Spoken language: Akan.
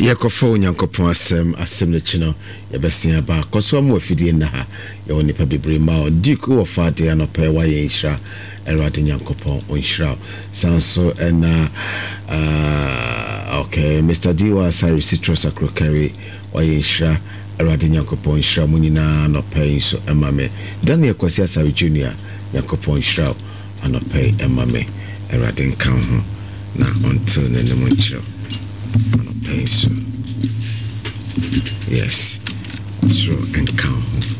Yakofo Nyankopon asem ne chino yabesia ba koso mo afidie na ha ye woni pa bebre ma o diku wo fa de anopa wa ye nhira Erade Nyankopon onhira sanso na okay Mr. Diwa Sari Citrus Akrokari wa ye nhira Erade Nyankopon onhira munina anopa so emame Daniel Kwasi Asari Junior Nyankopon onhira anopa emame Erade nkan ho na until ne mo nchiro so yes, so and count.